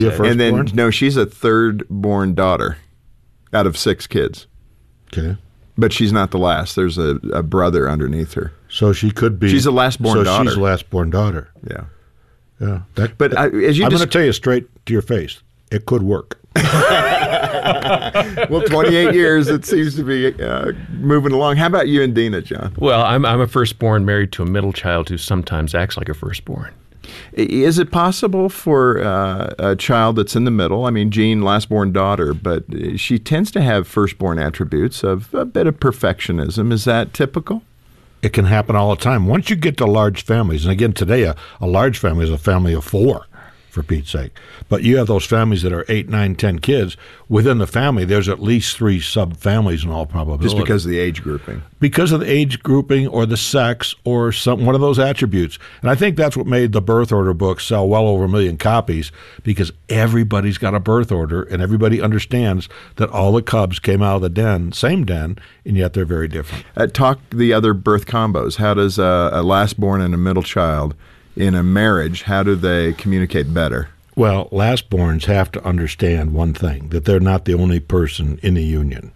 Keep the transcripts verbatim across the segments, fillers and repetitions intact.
Your And then, firstborn? no, she's a third-born daughter out of six kids. Okay. But she's not the last. There's a, a brother underneath her. So she could be. She's a last-born so daughter. she's a last-born daughter. Yeah. Yeah. That, But I, as you I'm just, going to tell you straight to your face, it could work. well, twenty-eight years, it seems to be uh, moving along. How about you and Dina, John? Well, I'm I'm a firstborn married to a middle child who sometimes acts like a firstborn. Is it possible for uh, a child that's in the middle? I mean, Jean, last-born daughter, but she tends to have firstborn attributes of a bit of perfectionism. Is that typical? It can happen all the time. Once you get to large families, and again, today a, a large family is a family of four, for Pete's sake. But you have those families that are eight, nine, ten kids. Within the family, there's at least three sub-families in all probability. Just because of the age grouping. Because of the age grouping or the sex or some one of those attributes. And I think that's what made the birth order book sell well over a million copies, because everybody's got a birth order and everybody understands that all the cubs came out of the den, same den, and yet they're very different. Uh, talk the other birth combos. How does a, a last-born and a middle child in a marriage, how do they communicate better? Well, last-borns have to understand one thing, that they're not the only person in the union.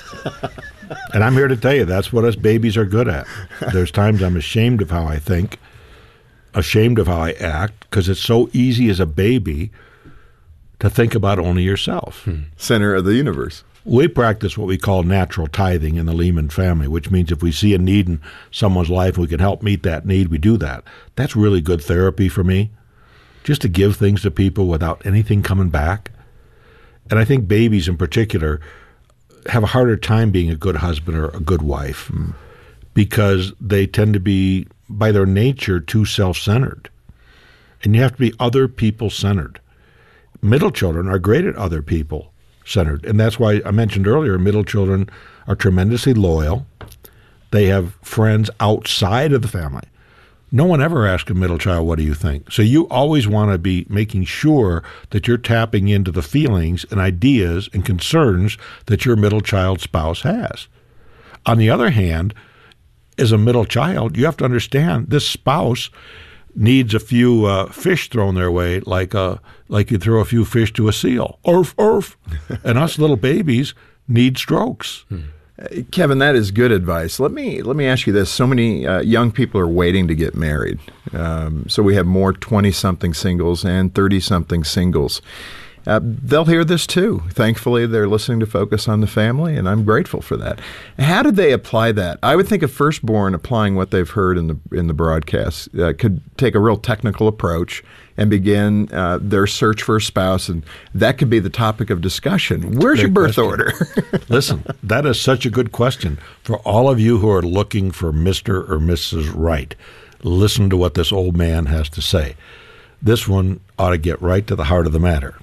And I'm here to tell you, that's what us babies are good at. There's times I'm ashamed of how I think, ashamed of how I act, because it's so easy as a baby to think about only yourself. Hmm. Center of the universe. We practice what we call natural tithing in the Lehman family, which means if we see a need in someone's life and we can help meet that need, we do that. That's really good therapy for me, just to give things to people without anything coming back. And I think babies in particular have a harder time being a good husband or a good wife mm. because they tend to be, by their nature, too self-centered. And you have to be other people-centered. Middle children are great at other people centered. And that's why I mentioned earlier, middle children are tremendously loyal. They have friends outside of the family. No one ever asks a middle child, what do you think? So you always want to be making sure that you're tapping into the feelings and ideas and concerns that your middle child spouse has. On the other hand, as a middle child, you have to understand this spouse needs a few uh, fish thrown their way, like a, like you throw a few fish to a seal. Orf, orf. And us little babies need strokes. Hmm. Uh, Kevin, that is good advice. Let me let me ask you this. So many uh, young people are waiting to get married. Um, so we have more twenty-something singles and thirty-something singles. Uh, they'll hear this too. Thankfully, they're listening to Focus on the Family, and I'm grateful for that. How did they apply that? I would think a firstborn applying what they've heard in the in the broadcast uh, could take a real technical approach and begin uh, their search for a spouse, and that could be the topic of discussion. Where's Great your birth question. order? Listen, that is such a good question. For all of you who are looking for Mister or Missus Right, listen to what this old man has to say. This one ought to get right to the heart of the matter.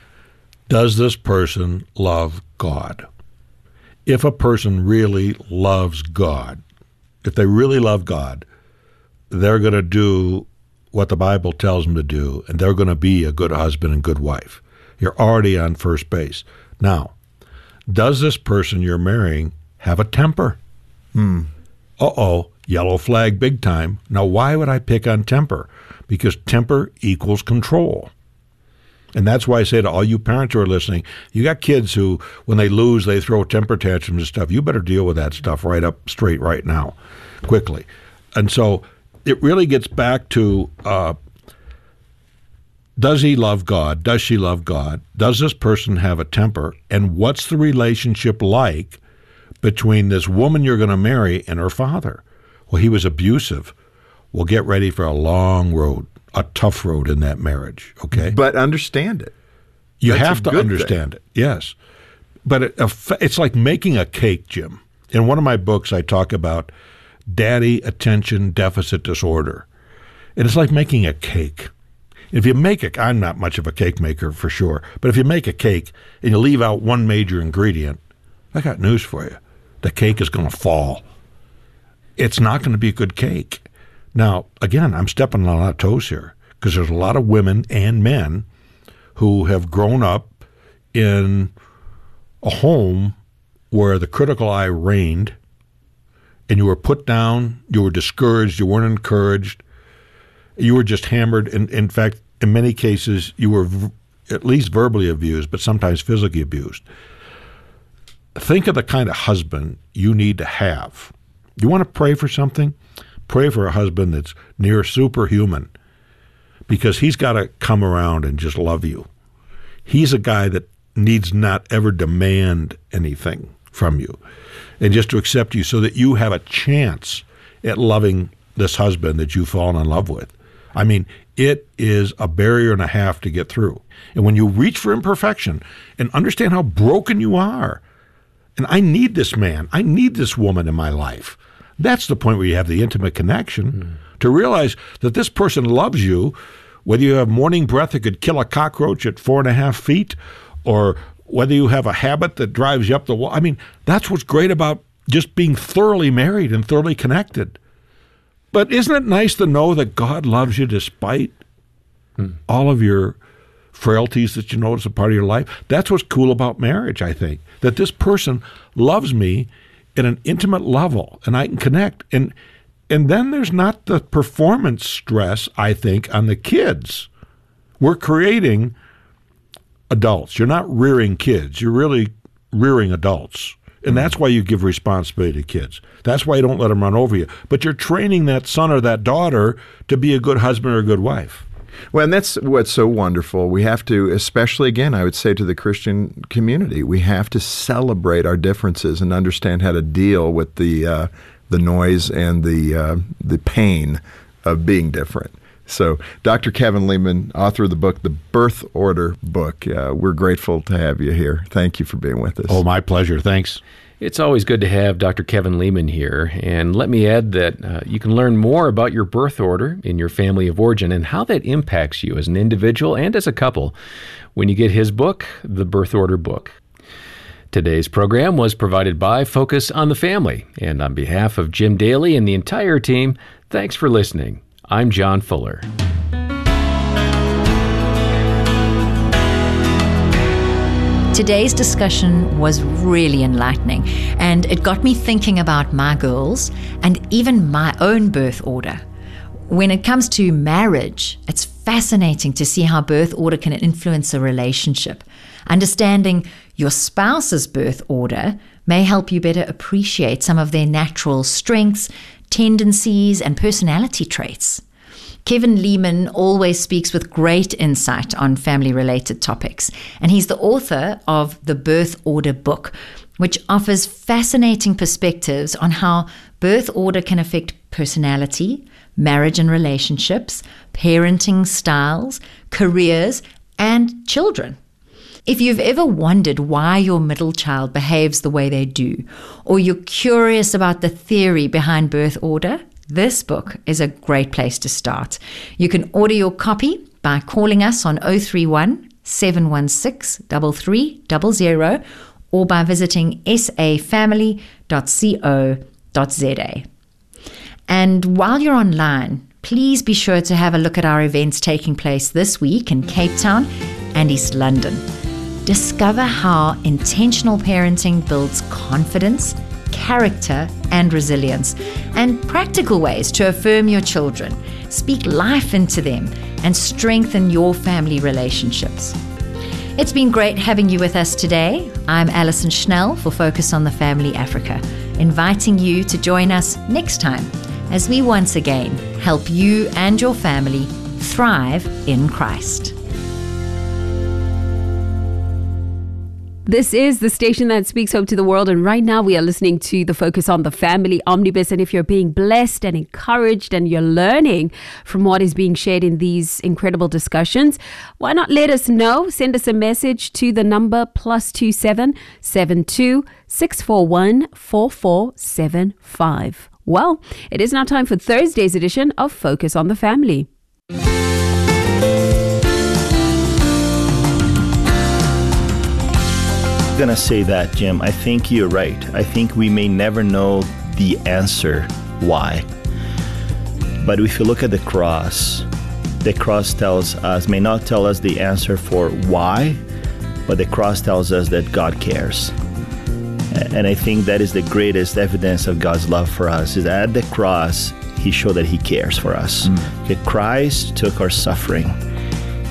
Does this person love God? If a person really loves God, if they really love God, they're going to do what the Bible tells them to do, and they're going to be a good husband and good wife. You're already on first base. Now, does this person you're marrying have a temper? Hmm. Uh-oh, yellow flag big time. Now, why would I pick on temper? Because temper equals control. And that's why I say to all you parents who are listening, you got kids who, when they lose, they throw temper tantrums and stuff. You better deal with that stuff right up straight right now, quickly. And so it really gets back to, uh, does he love God? Does she love God? Does this person have a temper? And what's the relationship like between this woman you're going to marry and her father? Well, he was abusive. Well, get ready for a long road. A tough road in that marriage, okay? But understand it. You That's have a to good understand thing. it, yes. But it, it's like making a cake, Jim. In one of my books, I talk about daddy attention deficit disorder. And it's like making a cake. If you make a, I'm not much of a cake maker for sure, but if you make a cake and you leave out one major ingredient, I got news for you. The cake is going to fall. It's not going to be a good cake. Now, again, I'm stepping on a lot of toes here because there's a lot of women and men who have grown up in a home where the critical eye reigned and you were put down, you were discouraged, you weren't encouraged, you were just hammered. And in fact, in many cases, you were v- at least verbally abused, but sometimes physically abused. Think of the kind of husband you need to have. You want to pray for something? Pray for a husband that's near superhuman, because he's got to come around and just love you. He's a guy that needs not ever demand anything from you, and just to accept you so that you have a chance at loving this husband that you've fallen in love with. I mean, it is a barrier and a half to get through. And when you reach for imperfection and understand how broken you are, and I need this man, I need this woman in my life, that's the point where you have the intimate connection, mm. to realize that this person loves you, whether you have morning breath that could kill a cockroach at four and a half feet, or whether you have a habit that drives you up the wall. I mean, that's what's great about just being thoroughly married and thoroughly connected. But isn't it nice to know that God loves you despite mm. all of your frailties that you know is a part of your life? That's what's cool about marriage, I think, that this person loves me at an intimate level, and I can connect. And and then there's not the performance stress, I think, on the kids. We're creating adults. You're not rearing kids. You're really rearing adults. And that's why you give responsibility to kids. That's why you don't let them run over you. But you're training that son or that daughter to be a good husband or a good wife. Well, and that's what's so wonderful. We have to, especially again, I would say to the Christian community, we have to celebrate our differences and understand how to deal with the uh, the noise and the uh, the pain of being different. So, Doctor Kevin Leman, author of the book, The Birth Order Book, uh, we're grateful to have you here. Thank you for being with us. Oh, my pleasure. Thanks. It's always good to have Doctor Kevin Leman here. And let me add that uh, you can learn more about your birth order in your family of origin and how that impacts you as an individual and as a couple when you get his book, The Birth Order Book. Today's program was provided by Focus on the Family. And on behalf of Jim Daly and the entire team, thanks for listening. I'm John Fuller. Today's discussion was really enlightening, and it got me thinking about my girls and even my own birth order. When it comes to marriage, it's fascinating to see how birth order can influence a relationship. Understanding your spouse's birth order may help you better appreciate some of their natural strengths, tendencies, and personality traits. Kevin Leman always speaks with great insight on family-related topics, and he's the author of The Birth Order Book, which offers fascinating perspectives on how birth order can affect personality, marriage and relationships, parenting styles, careers, and children. If you've ever wondered why your middle child behaves the way they do, or you're curious about the theory behind birth order, this book is a great place to start. You can order your copy by calling us on oh three one, seven one six, three three zero zero or by visiting s a family dot co dot z a. And while you're online, please be sure to have a look at our events taking place this week in Cape Town and East London. Discover how intentional parenting builds confidence, character, and resilience, and practical ways to affirm your children, speak life into them, and strengthen your family relationships. It's been great having you with us today. I'm Alison Schnell for Focus on the Family Africa, inviting you to join us next time as we once again help you and your family thrive in Christ. This is the station that speaks hope to the world, and right now we are listening to the Focus on the Family Omnibus. And if you're being blessed and encouraged and you're learning from what is being shared in these incredible discussions, why not let us know? Send us a message to the number plus two seven seven two six four one four four seven five. Well, it is now time for Thursday's edition of Focus on the Family. I'm going to say that, Jim. I think you're right. I think we may never know the answer why. But if you look at the cross, the cross tells us, may not tell us the answer for why, but the cross tells us that God cares. And I think that is the greatest evidence of God's love for us, is that at the cross, he showed that he cares for us. Mm. Okay, Christ took our suffering.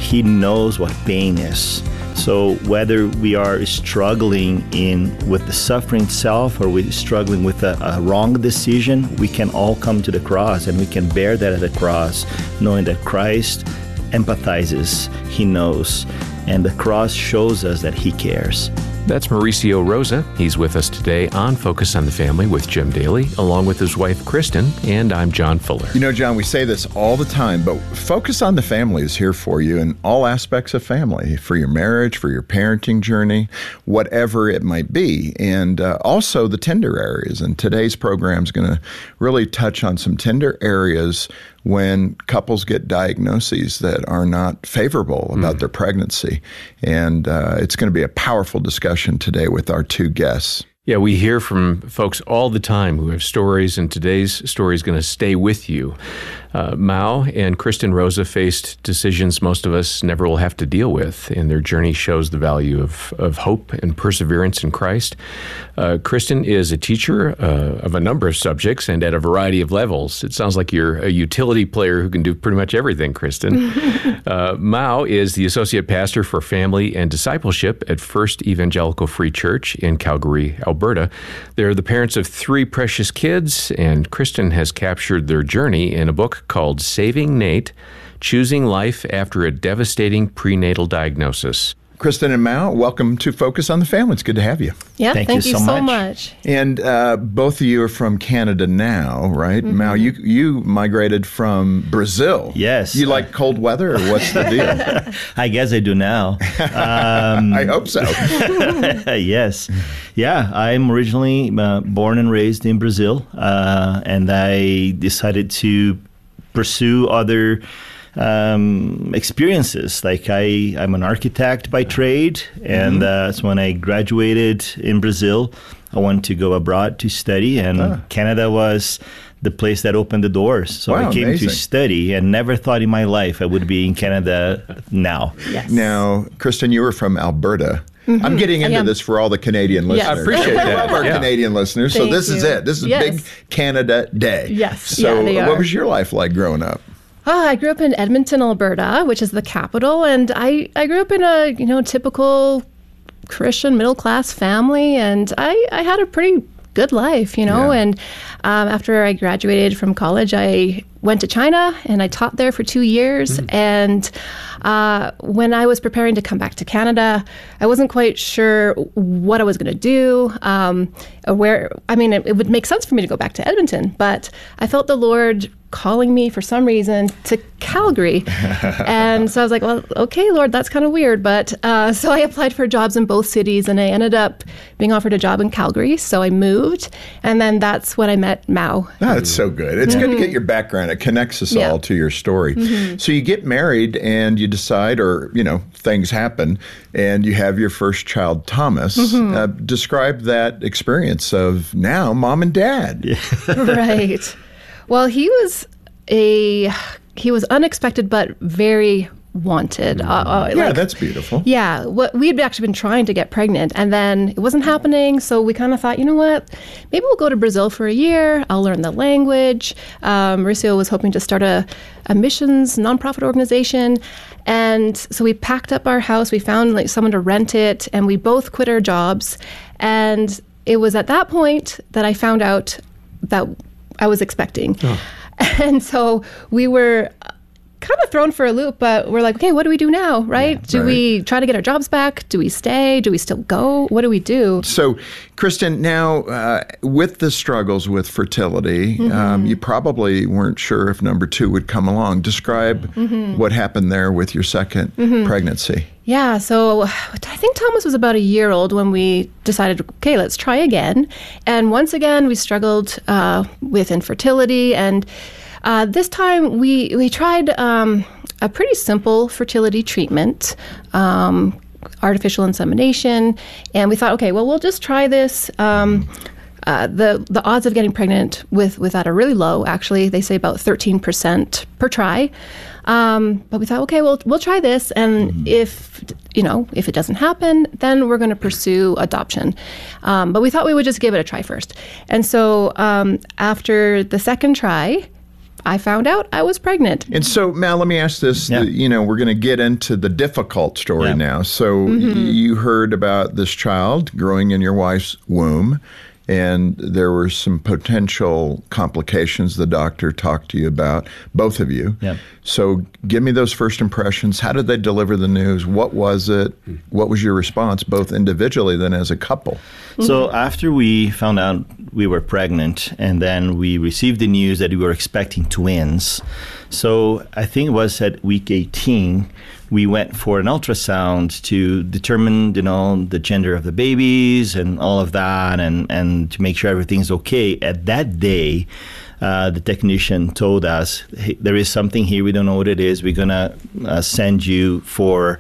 He knows what pain is. So whether we are struggling in with the suffering itself, or we're struggling with a, a wrong decision, we can all come to the cross, and we can bear that at the cross, knowing that Christ empathizes, he knows, and the cross shows us that he cares. That's Mauricio Rosa. He's with us today on Focus on the Family with Jim Daly, along with his wife, Kristen, and I'm John Fuller. You know, John, we say this all the time, but Focus on the Family is here for you in all aspects of family, for your marriage, for your parenting journey, whatever it might be, and uh, also the tender areas. And today's program is going to really touch on some tender areas when couples get diagnoses that are not favorable about mm. their pregnancy. And uh, it's going to be a powerful discussion today with our two guests. Yeah, we hear from folks all the time who have stories, and today's story is going to stay with you. Uh, Mao and Kristen Rosa faced decisions most of us never will have to deal with, and their journey shows the value of, of hope and perseverance in Christ. Uh, Kristen is a teacher uh, of a number of subjects and at a variety of levels. It sounds like you're a utility player who can do pretty much everything, Kristen. uh, Mao is the associate pastor for family and discipleship at First Evangelical Free Church in Calgary, Alberta. They're the parents of three precious kids, and Kristen has captured their journey in a book called Saving Nate, Choosing Life After a Devastating Prenatal Diagnosis. Kristen and Mao, welcome to Focus on the Family. It's good to have you. Yeah, thank, thank you, you so so much. much. And uh, both of you are from Canada now, right? Mm-hmm. Mao, you you migrated from Brazil. Yes. You like cold weather, or what's the deal? I guess I do now. Um, I hope so. Yes. Yeah, I'm originally uh, born and raised in Brazil, uh, and I decided to pursue other um, experiences. Like I, I'm an architect by trade, and mm-hmm. uh, so when I graduated in Brazil, I wanted to go abroad to study, and ah. Canada was the place that opened the doors. So wow, I came amazing. to study, and never thought in my life I would be in Canada now. Yes. Now, Kristen, you were from Alberta. Mm-hmm. I'm getting into this for all the Canadian listeners. Yes. I appreciate that. We love our yeah. Canadian listeners. Thank so this you. is it. This is yes. Big Canada Day. Yes. So yeah, they are. what was your life like growing up? Oh, I grew up in Edmonton, Alberta, which is the capital, and I, I grew up in a you know typical Christian middle class family, and I, I had a pretty good life, you know. Yeah. And um, after I graduated from college, I went to China and I taught there for two years. Mm. And uh, when I was preparing to come back to Canada, I wasn't quite sure what I was going to do. Um, where I mean, it, it would make sense for me to go back to Edmonton, but I felt the Lord calling me for some reason to Calgary. And so I was like, well, okay, Lord, that's kind of weird. But uh, so I applied for jobs in both cities, and I ended up being offered a job in Calgary. So I moved, and then that's when I met Mao. Oh, that's so good. It's mm-hmm. good to get your background. It connects us yeah. all to your story. Mm-hmm. So you get married and you decide, or, you know, things happen, and you have your first child, Thomas. Mm-hmm. Uh, describe that experience of now mom and dad. Yeah. Right. Well, he was a he was unexpected but very wanted. Uh, uh, yeah, like, that's beautiful. Yeah, what we had actually been trying to get pregnant, and then it wasn't happening. So we kind of thought, you know what? Maybe we'll go to Brazil for a year. I'll learn the language. Um, Mauricio was hoping to start a, a missions nonprofit organization, and so we packed up our house. We found like someone to rent it, and we both quit our jobs. And it was at that point that I found out that I was expecting. Oh. And so we were kind of thrown for a loop, but we're like, okay, what do we do now, right? Yeah, do right. we try to get our jobs back? Do we stay? Do we still go? What do we do? So, Kristen, now uh, with the struggles with fertility, mm-hmm. um, you probably weren't sure if number two would come along. Describe mm-hmm. what happened there with your second mm-hmm. pregnancy. Yeah, so I think Thomas was about a year old when we decided, okay, let's try again. And once again, we struggled uh, with infertility. And uh, this time we, we tried um, a pretty simple fertility treatment, um, artificial insemination. And we thought, okay, well, we'll just try this. Um, Uh, the the odds of getting pregnant with, with that are really low, actually. They say about thirteen percent per try. Um, but we thought, okay, well, we'll try this. And mm-hmm. if, you know, if it doesn't happen, then we're going to pursue adoption. Um, but we thought we would just give it a try first. And so um, after the second try, I found out I was pregnant. And so, Mal, let me ask this. Yeah. The, you know, we're going to get into the difficult story Yeah. now. So Mm-hmm. you heard about this child growing in your wife's womb, and there were some potential complications the doctor talked to you about, both of you. Yeah. So give me those first impressions. How did they deliver the news? What was it? What was your response, both individually then as a couple? So after we found out we were pregnant, and then we received the news that we were expecting twins. So I think it was at week eighteen, we went for an ultrasound to determine, you know, the gender of the babies and all of that, and, and to make sure everything's okay. At that day, uh, the technician told us, hey, there is something here, we don't know what it is. We're going to uh, send you for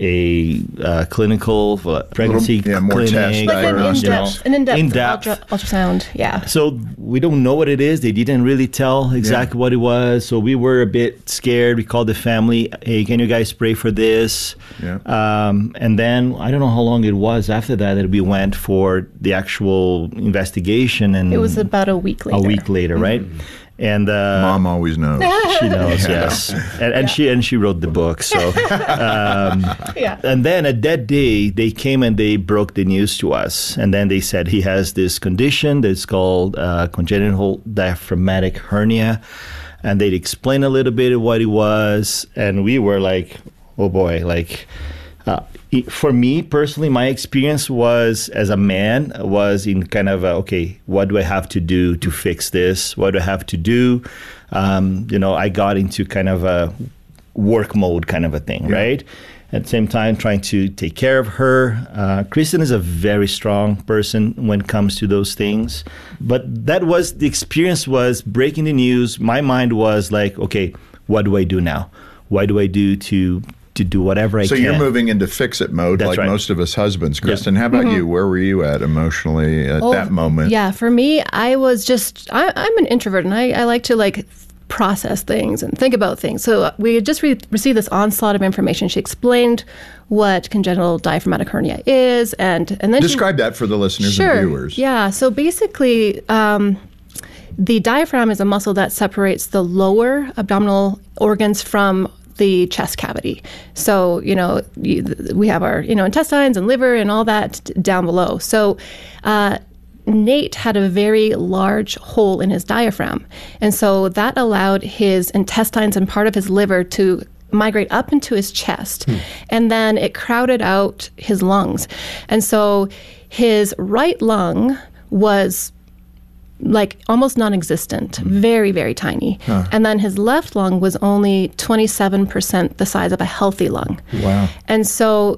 a uh, clinical uh, pregnancy Little- yeah, more clinic. tests, Like an diagnostics. in-depth, an in-depth, In-depth. Ultra, ultrasound. Yeah. So we don't know what it is. They didn't really tell exactly what it was. So we were a bit scared. We called the family, hey, can you guys pray for this? Yeah. Um, and then I don't know how long it was after that that we went for the actual investigation. And It was about a week later. a week later, right? And uh, Mom always knows. she knows, yes, and, and she and she wrote the book. So, um, Yeah. and then at that day, they came and they broke the news to us, and then they said he has this condition that's called uh, congenital diaphragmatic hernia, and they'd explain a little bit of what it was, and we were like, oh boy, like. Uh, it- for me personally, my experience was as a man was in kind of a, okay, what do I have to do to fix this? What do I have to do? Um, you know, I got into kind of a work mode kind of a thing, right? At the same time, trying to take care of her. Uh, Kristen is a very strong person when it comes to those things. But that was, the experience was breaking the news. My mind was like, okay, what do I do now? What do I do to to do whatever I So can? you're moving into fix-it mode That's like right. most of us husbands. Kristen, how about you? Where were you at emotionally at Oh, that moment? Yeah, for me, I was just, I, I'm an introvert and I, I like to like process things and think about things. So we had just re- received this onslaught of information. She explained what congenital diaphragmatic hernia is, and, and then she- Describe that for the listeners Sure. and viewers. Yeah. So basically, um, the diaphragm is a muscle that separates the lower abdominal organs from the chest cavity. So, you know, you, we have our, you know, intestines and liver and all that d- down below. So, uh, Nate had a very large hole in his diaphragm. And so that allowed his intestines and part of his liver to migrate up into his chest. And then it crowded out his lungs. And so his right lung was like almost non-existent, very, very tiny. And then his left lung was only twenty-seven percent the size of a healthy lung. Wow. And so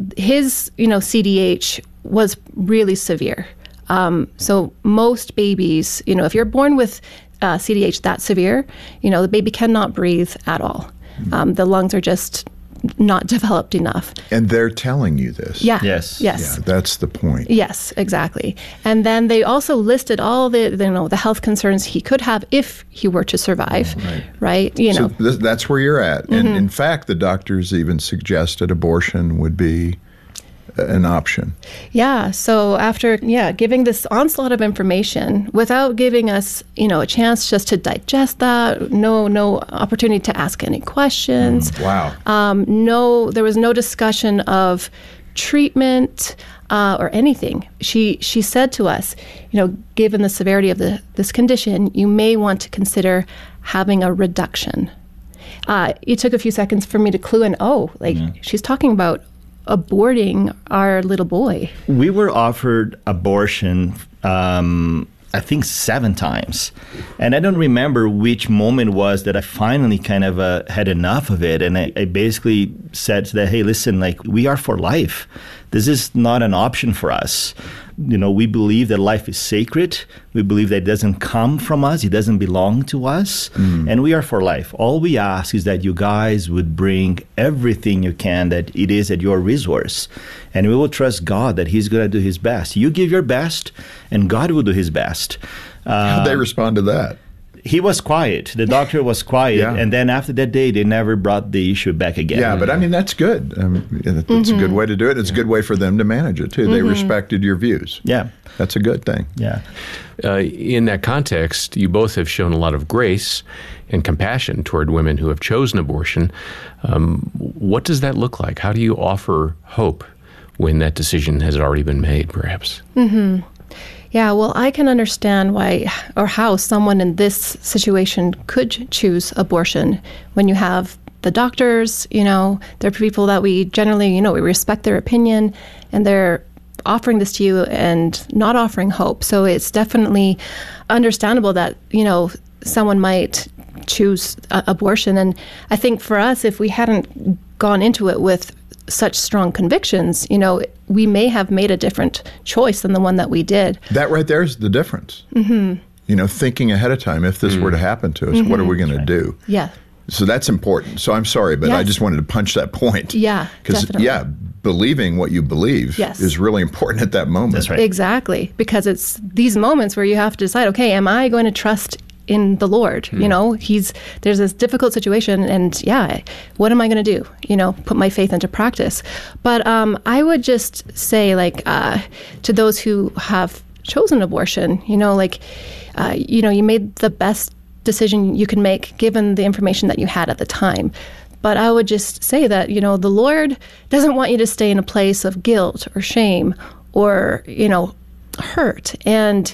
his, you know, C D H was really severe. Um, so most babies, you know, if you're born with uh, C D H that severe, you know, the baby cannot breathe at all. Um, the lungs are just not developed enough. And they're telling you this. Yeah. Yes. Yes. Yeah, that's the point. Yes, exactly. And then they also listed all the, you know, the health concerns he could have if he were to survive, right. right? You So know, th- that's where you're at. And in fact, the doctors even suggested abortion would be a- an option. yeah. So after, yeah, giving this onslaught of information without giving us, you know, a chance just to digest that, no, no opportunity to ask any questions. Wow. Um, no, there was no discussion of treatment uh, or anything. She she said to us, you know, given the severity of the this condition, you may want to consider having a reduction. Uh, it took a few seconds for me to clue in. Oh, like she's talking about aborting our little boy. We were offered abortion, um, I think, seven times. And I don't remember which moment was that I finally kind of uh, had enough of it. And I, I basically said to that, hey, listen, like, we are for life. This is not an option for us. You know, we believe that life is sacred. We believe that it doesn't come from us. It doesn't belong to us. And we are for life. All we ask is that you guys would bring everything you can that it is at your resource. And we will trust God that he's going to do his best. You give your best, and God will do his best. Uh, How'd they respond to that? he was quiet. The doctor was quiet. Yeah. And then after that day, they never brought the issue back again. Yeah, but I mean, that's good. Um, that's mm-hmm. a good way to do it. It's a good way for them to manage it, too. Mm-hmm. They respected your views. Yeah. That's a good thing. Yeah. Uh, in that context, you both have shown a lot of grace and compassion toward women who have chosen abortion. Um, what does that look like? How do you offer hope when that decision has already been made, perhaps? Mm-hmm. Yeah, well, I can understand why or how someone in this situation could choose abortion when you have the doctors, you know, they're people that we generally, you know, we respect their opinion, and they're offering this to you and not offering hope. So it's definitely understandable that, you know, someone might choose uh, abortion. And I think for us, if we hadn't gone into it with such strong convictions, you know, we may have made a different choice than the one that we did. That right there is the difference. Mm-hmm. You know, thinking ahead of time, if this mm. were to happen to us, mm-hmm. what are we going to do? Yeah. So that's important. So I'm sorry, but yes. I just wanted to punch that point. Yeah, Because, yeah, believing what you believe yes. is really important at that moment. That's right. Exactly. Because it's these moments where you have to decide, okay, am I going to trust in the Lord? Mm. You know, he's there's this difficult situation, and yeah, what am I going to do? You know, put my faith into practice. But um, I would just say, like, uh, to those who have chosen abortion, you know, like, uh, you know, you made the best decision you can make given the information that you had at the time. But I would just say that, you know, the Lord doesn't want you to stay in a place of guilt or shame or, you know, hurt. And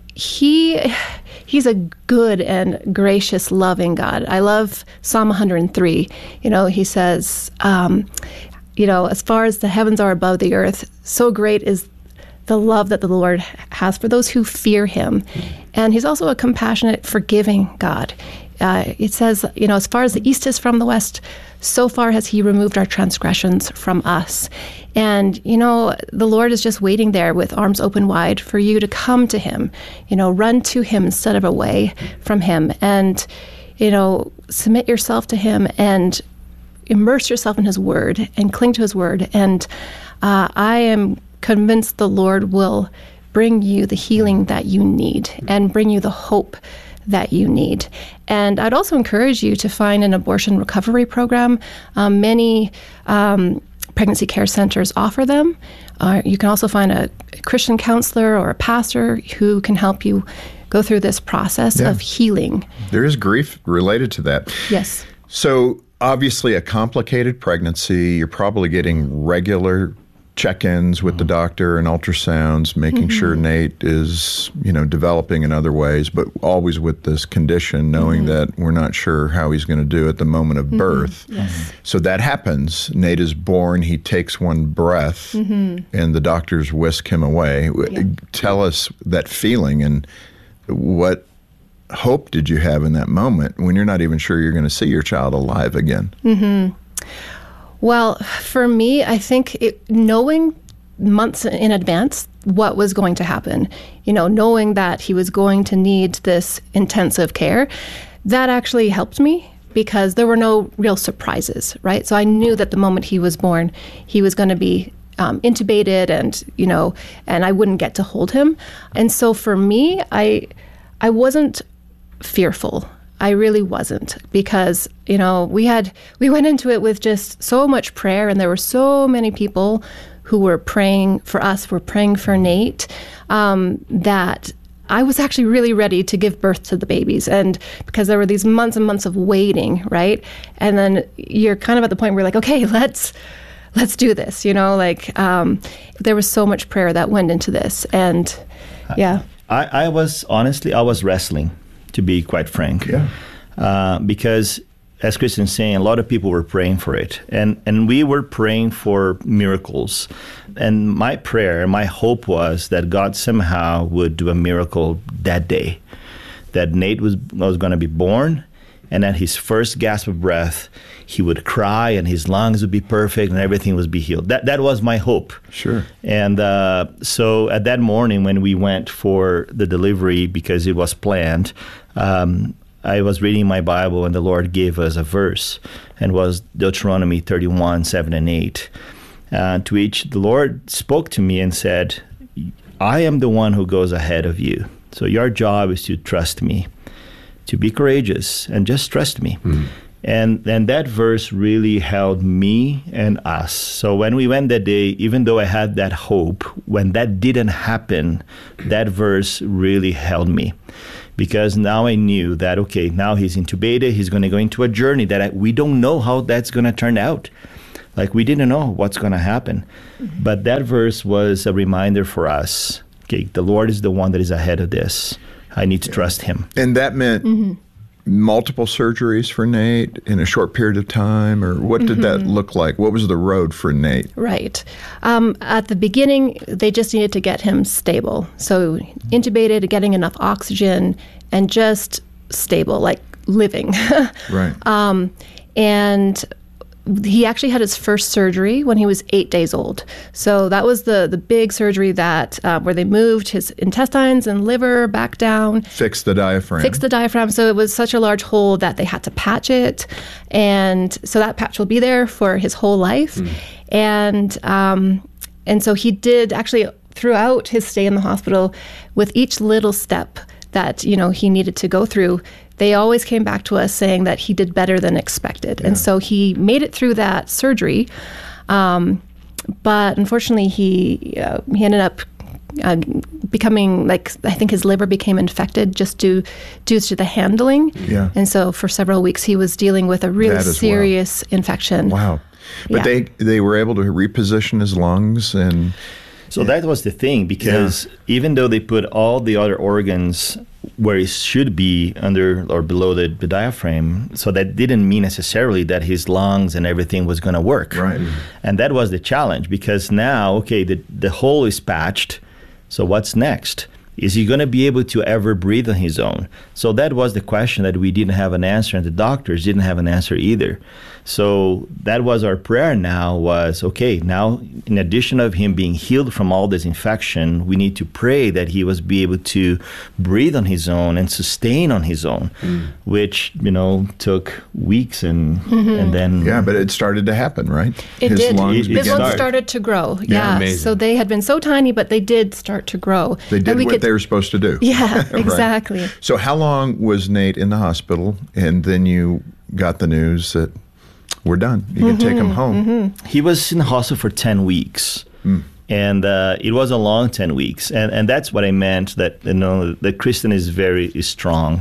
he he's a good and gracious, loving God. I love Psalm one hundred three. You know, he says, um, you know, as far as the heavens are above the earth, so great is the love that the Lord has for those who fear him. And he's also a compassionate, forgiving God. Uh, it says, you know, as far as the east is from the west, so far has he removed our transgressions from us. And, you know, the Lord is just waiting there with arms open wide for you to come to him, you know, run to him instead of away from him, and, you know, submit yourself to him and immerse yourself in his word and cling to his word. And uh, I am convinced the Lord will bring you the healing that you need and bring you the hope that you need. And I'd also encourage you to find an abortion recovery program. Um, many um, pregnancy care centers offer them. Uh, you can also find a Christian counselor or a pastor who can help you go through this process yeah. of healing. There is grief related to that. Yes. So obviously a complicated pregnancy, you're probably getting regular check-ins with the doctor and ultrasounds, making mm-hmm. sure Nate is, you know, developing in other ways, but always with this condition, knowing mm-hmm. that we're not sure how he's going to do at the moment of mm-hmm. birth. Yes. So that happens. Nate is born, he takes one breath, mm-hmm. and the doctors whisk him away. Yeah. Tell us that feeling, and what hope did you have in that moment when you're not even sure you're going to see your child alive again? Mm-hmm. Well, for me, I think it, knowing months in advance what was going to happen, you know, knowing that he was going to need this intensive care, that actually helped me because there were no real surprises, right? So I knew that the moment he was born, he was going to be um, intubated and, you know, and I wouldn't get to hold him. And so for me, I, I wasn't fearful. I really wasn't, because, you know, we had, we went into it with just so much prayer, and there were so many people who were praying for us, were praying for Nate, um, that I was actually really ready to give birth to the babies. And because there were these months and months of waiting, right? And then you're kind of at the point where you're like, okay, let's, let's do this, you know, like, um, there was so much prayer that went into this. And yeah. I, I was, honestly, I was wrestling, to be quite frank. Yeah. Uh, because, as Kristen's saying, a lot of people were praying for it. And, and we were praying for miracles. And my prayer, my hope was that God somehow would do a miracle that day. That Nate was, was going to be born, and at his first gasp of breath, he would cry, and his lungs would be perfect, and everything would be healed. That that was my hope. Sure. And uh, so at that morning when we went for the delivery, because it was planned, um, I was reading my Bible, and the Lord gave us a verse, and was Deuteronomy thirty-one, seven and eight, uh, to which the Lord spoke to me and said, I am the one who goes ahead of you. So your job is to trust me. to be courageous and just trust me. Mm. And and that verse really held me and us. So when we went that day, even though I had that hope, when that didn't happen, that verse really held me. Because now I knew that, okay, now he's intubated, he's going to go into a journey that I, we don't know how that's going to turn out. Like, we didn't know what's going to happen. Mm-hmm. But that verse was a reminder for us, okay, the Lord is the one that is ahead of this. I need to trust him. And that meant mm-hmm. multiple surgeries for Nate in a short period of time, or what did mm-hmm. that look like? What was the road for Nate? Right. Um, at the beginning, they just needed to get him stable. So intubated, getting enough oxygen, and just stable, like living. Right. Um, and he actually had his first surgery when he was eight days old. So that was the the big surgery that uh, where they moved his intestines and liver back down. Fixed the diaphragm. Fixed the diaphragm. So it was such a large hole that they had to patch it. And so that patch will be there for his whole life. Mm. And um, and so he did actually throughout his stay in the hospital, with each little step that, you know, he needed to go through, they always came back to us saying that he did better than expected. Yeah. And so he made it through that surgery. Um, but unfortunately, he uh, he ended up uh, becoming, like, I think his liver became infected just due, due to the handling. Yeah. And so for several weeks, he was dealing with a really serious well. infection. Wow. But yeah. they, they were able to reposition his lungs and... So yeah. that was the thing, because yeah. even though they put all the other organs where it should be under or below the, the diaphragm, so that didn't mean necessarily that his lungs and everything was going to work. Right. And that was the challenge, because now, okay, the, the hole is patched, so what's next? Is he going to be able to ever breathe on his own? So that was the question that we didn't have an answer, and the doctors didn't have an answer either. So that was our prayer now was, okay, now in addition of him being healed from all this infection, we need to pray that he was be able to breathe on his own and sustain on his own, mm. which, you know, took weeks and mm-hmm. and then... Yeah, but it started to happen, right? It his did. Lungs his lungs started to grow. Yeah, yeah. So they had been so tiny, but they did start to grow. They did what could, they were supposed to do. Yeah, exactly. Right. So how long was Nate in the hospital, and then you got the news that we're done, you mm-hmm, can take him home? Mm-hmm. He was in the hospital for ten weeks. Mm. And uh, it was a long ten weeks. And and that's what I meant, that, you know, that Kristen is very is strong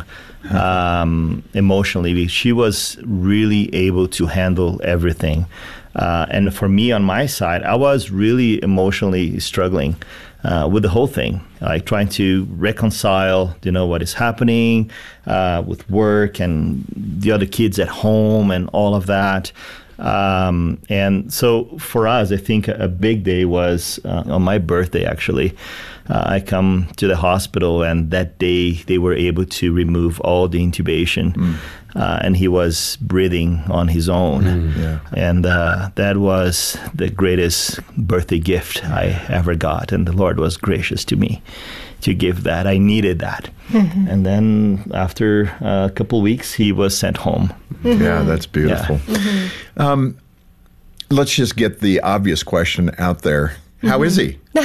um, emotionally. She was really able to handle everything. Uh, and for me, on my side, I was really emotionally struggling uh, with the whole thing, like trying to reconcile, you know, what is happening uh, with work and the other kids at home and all of that. Um, and so for us, I think a big day was uh, on my birthday, actually. Uh, I come to the hospital, and that day they were able to remove all the intubation. Mm. Uh, and he was breathing on his own. Mm, yeah. And uh, that was the greatest birthday gift I ever got. And the Lord was gracious to me to give that. I needed that. Mm-hmm. And then after a couple weeks, he was sent home. Mm-hmm. Yeah, that's beautiful. Yeah. Mm-hmm. Um, let's just get the obvious question out there. How mm-hmm. is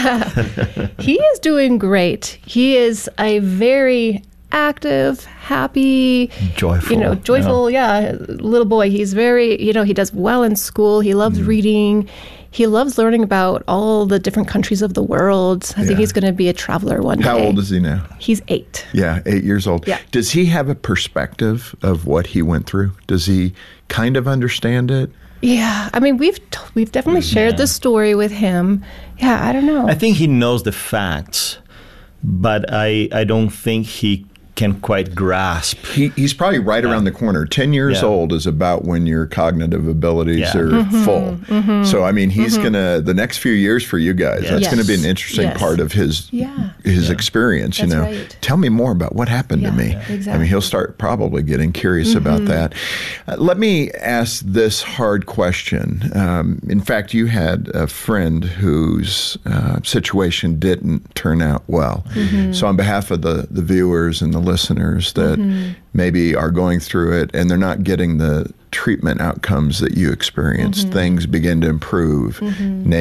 he? He is doing great. He is a very active, happy, joyful, you know, joyful, yeah. yeah, little boy. He's very, you know, he does well in school. He loves mm. reading. He loves learning about all the different countries of the world. I yeah. think he's going to be a traveler one How day. How old is he now? He's eight. Yeah, eight years old. Yeah. Does he have a perspective of what he went through? Does he kind of understand it? Yeah, I mean, we've t- we've definitely shared yeah. the story with him. Yeah, I don't know. I think he knows the facts, but I I don't think he can quite grasp. He, he's probably right yeah. around the corner. Ten years yeah. old is about when your cognitive abilities yeah. are mm-hmm, full. Mm-hmm, so, I mean, he's mm-hmm. going to, the next few years for you guys, yes. that's yes. going to be an interesting yes. part of his yeah. his yeah. experience. That's you know, right. Tell me more about what happened yeah, to me. Yeah, exactly. I mean, he'll start probably getting curious mm-hmm. about that. Uh, let me ask this hard question. Um, in fact, you had a friend whose uh, situation didn't turn out well. Mm-hmm. So on behalf of the, the viewers and the listeners that mm-hmm. maybe are going through it and they're not getting the treatment outcomes that you experienced, mm-hmm. things begin to improve. Mm-hmm. Nate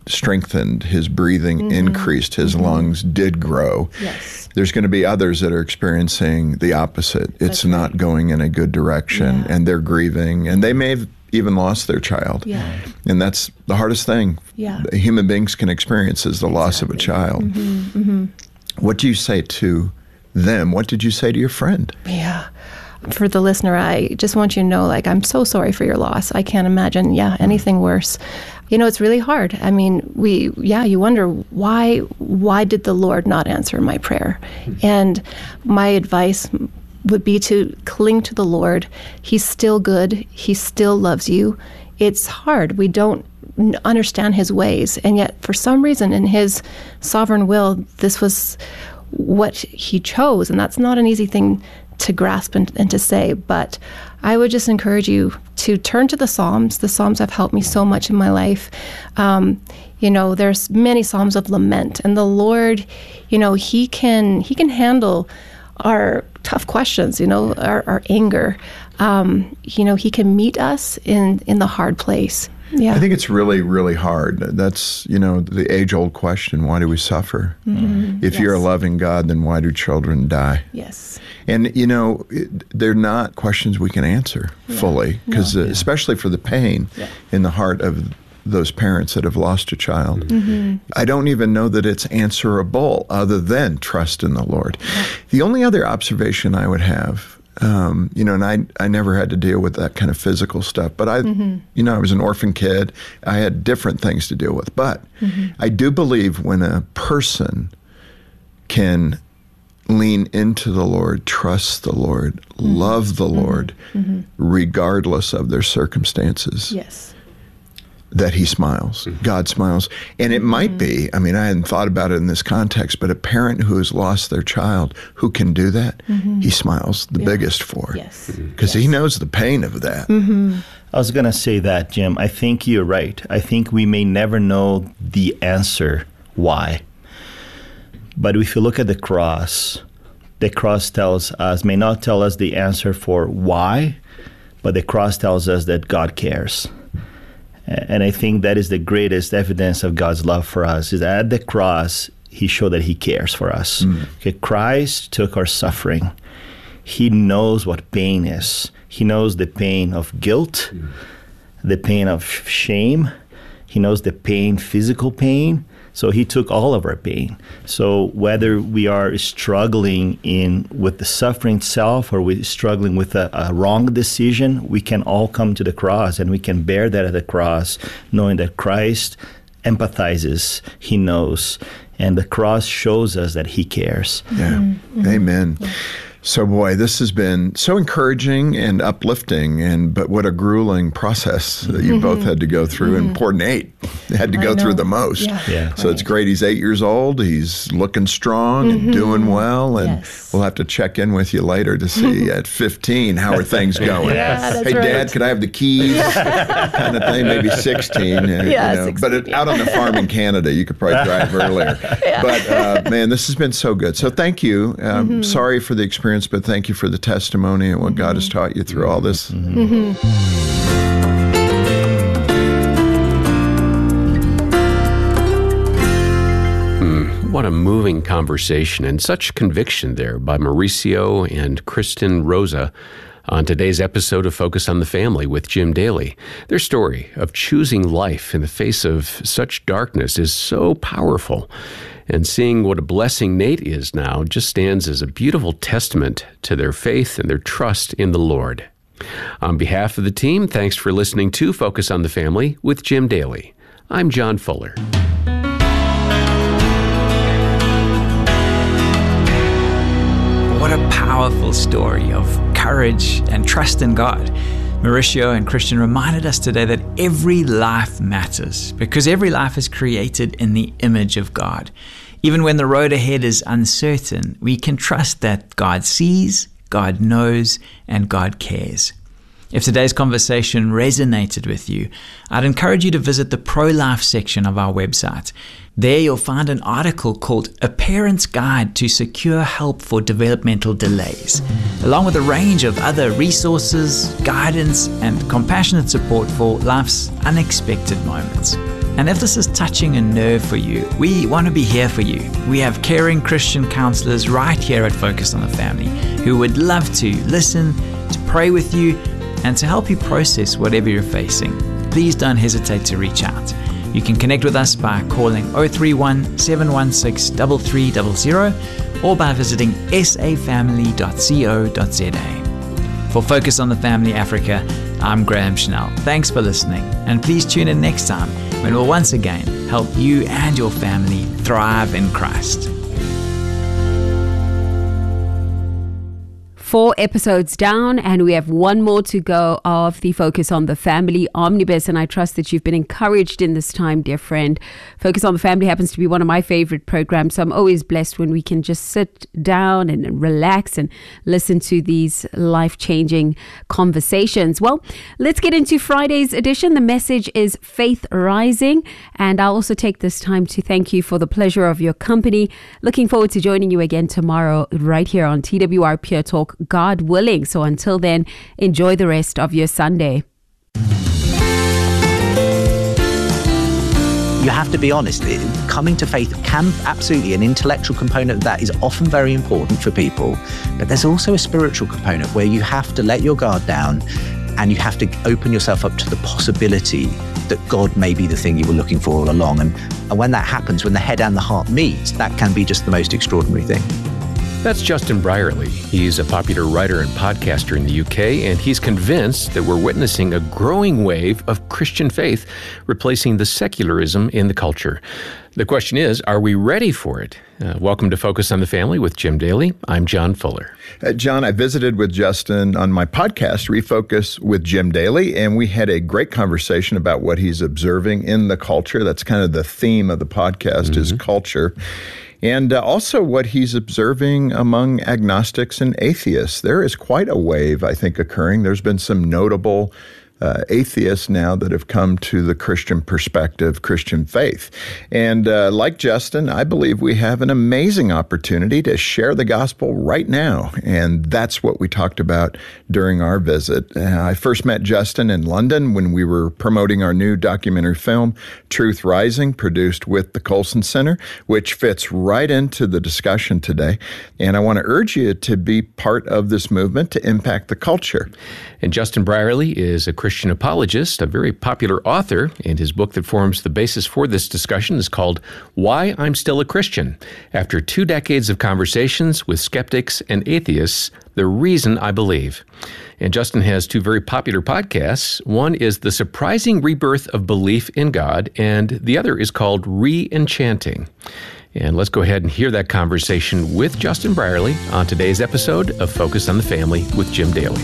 strengthened, his breathing mm-hmm. increased, his mm-hmm. lungs did grow. Yes. There's going to be others that are experiencing the opposite. It's That's not right. going in a good direction, yeah. and they're grieving, and they may have even lost their child. Yeah. And that's the hardest thing yeah. human beings can experience is the exactly. loss of a child. Mm-hmm. Mm-hmm. What do you say to them? What did you say to your friend? Yeah. For the listener, I just want you to know, like, I'm so sorry for your loss. I can't imagine, yeah, anything worse. You know, it's really hard. I mean, we, yeah, you wonder why, why did the Lord not answer my prayer? And my advice would be to cling to the Lord. He's still good. He still loves you. It's hard. We don't understand his ways. And yet, for some reason, in his sovereign will, this was what he chose. And that's not an easy thing to grasp and, and to say, but I would just encourage you to turn to the Psalms. The Psalms have helped me so much in my life. Um, you know, there's many Psalms of lament, and the Lord, you know, he can he can handle our tough questions, you know, our, our anger. Um, you know, he can meet us in, in the hard place. Yeah. I think it's really, really hard. That's, you know, the age-old question, why do we suffer? Mm-hmm. If yes. you're a loving God, then why do children die? Yes. And, you know, it, they're not questions we can answer yeah. fully, because no. uh, especially for the pain yeah. in the heart of those parents that have lost a child. Mm-hmm. I don't even know that it's answerable other than trust in the Lord. Yeah. The only other observation I would have, um, you know, and I I never had to deal with that kind of physical stuff, but I, mm-hmm. you know, I was an orphan kid. I had different things to deal with. But mm-hmm. I do believe when a person can lean into the Lord, trust the Lord, mm-hmm. love the Lord, mm-hmm. regardless of their circumstances, yes. that he smiles. Mm-hmm. God smiles. And it might mm-hmm. be, I mean, I hadn't thought about it in this context, but a parent who has lost their child who can do that, mm-hmm. he smiles the yeah. biggest for. Yes. Because yes. he knows the pain of that. Mm-hmm. I was going to say that, Jim. I think you're right. I think we may never know the answer why. But if you look at the cross, the cross tells us, may not tell us the answer for why, but the cross tells us that God cares. And I think that is the greatest evidence of God's love for us, is that at the cross, he showed that he cares for us. Mm. Okay, Christ took our suffering. He knows what pain is. He knows the pain of guilt, mm. the pain of shame. He knows the pain, physical pain. So he took all of our pain. So whether we are struggling in with the suffering itself, or we're struggling with a, a wrong decision, we can all come to the cross, and we can bear that at the cross, knowing that Christ empathizes, he knows, and the cross shows us that he cares. Yeah. Mm-hmm. Amen. Yeah. So, boy, this has been so encouraging and uplifting, and but what a grueling process that you mm-hmm. both had to go through. Mm-hmm. And poor Nate had to go through the most. Yeah. Yeah. So right. it's great. He's eight years old. He's looking strong mm-hmm. and doing well. And yes. we'll have to check in with you later to see at fifteen how are things going. Yeah, that's hey, right. Dad, could I have the keys? Kind of thing. Maybe sixteen. Yeah, you know. sixteen, But it, yeah. out on the farm in Canada, you could probably drive earlier. Yeah. But uh, man, this has been so good. So thank you. Um, mm-hmm. Sorry for the experience, but thank you for the testimony and what mm-hmm. God has taught you through all this. Mm-hmm. Mm, what a moving conversation and such conviction there by Mauricio and Kristen Rosa on today's episode of Focus on the Family with Jim Daly. Their story of choosing life in the face of such darkness is so powerful. And seeing what a blessing Nate is now just stands as a beautiful testament to their faith and their trust in the Lord. On behalf of the team, thanks for listening to Focus on the Family with Jim Daly. I'm John Fuller. What a powerful story of courage and trust in God. Mauricio and Christian reminded us today that every life matters because every life is created in the image of God. Even when the road ahead is uncertain, we can trust that God sees, God knows, and God cares. If today's conversation resonated with you, I'd encourage you to visit the pro-life section of our website. There you'll find an article called A Parent's Guide to Secure Help for Developmental Delays, along with a range of other resources, guidance, and compassionate support for life's unexpected moments. And if this is touching a nerve for you, we want to be here for you. We have caring Christian counselors right here at Focus on the Family who would love to listen, to pray with you, and to help you process whatever you're facing. Please don't hesitate to reach out. You can connect with us by calling oh three one, seven one six, three three zero zero or by visiting s a family dot co dot z a. For Focus on the Family Africa, I'm Graham Schnell. Thanks for listening, and please tune in next time when we'll once again help you and your family thrive in Christ. Four episodes down, and we have one more to go of the Focus on the Family Omnibus, and I trust that you've been encouraged in this time, dear friend. Focus on the Family happens to be one of my favorite programs, so I'm always blessed when we can just sit down and relax and listen to these life-changing conversations. Well, let's get into Friday's edition. The message is Faith Rising, and I'll also take this time to thank you for the pleasure of your company. Looking forward to joining you again tomorrow right here on T W R Pure Talk, God willing. So until then, enjoy the rest of your Sunday. You have to be honest. Coming to faith can absolutely, an intellectual component of that is often very important for people, but there's also a spiritual component where you have to let your guard down and you have to open yourself up to the possibility that God may be the thing you were looking for all along. And, and when that happens, when the head and the heart meet, that can be just the most extraordinary thing. That's Justin Brierley. He's a popular writer and podcaster in the U K, and he's convinced that we're witnessing a growing wave of Christian faith replacing the secularism in the culture. The question is, are we ready for it? Uh, welcome to Focus on the Family with Jim Daly. I'm John Fuller. Uh, John, I visited with Justin on my podcast, Refocus with Jim Daly, and we had a great conversation about what he's observing in the culture. That's kind of the theme of the podcast, mm-hmm. is culture. And uh, also what he's observing among agnostics and atheists. There is quite a wave, I think, occurring. There's been some notable uh, atheists now that have come to the Christian perspective, Christian faith. And uh, like Justin, I believe we have an amazing opportunity to share the gospel right now. And that's what we talked about during our visit. Uh, I first met Justin in London when we were promoting our new documentary film, Truth Rising, produced with the Colson Center, which fits right into the discussion today. And I want to urge you to be part of this movement to impact the culture. And Justin Brierley is a Christian apologist, a very popular author, and his book that forms the basis for this discussion is called Why I'm Still a Christian. After two decades of conversations with skeptics and atheists, the reason I believe. And Justin has two very popular podcasts. One is The Surprising Rebirth of Belief in God, and the other is called Re-Enchanting. And let's go ahead and hear that conversation with Justin Brierley on today's episode of Focus on the Family with Jim Daly.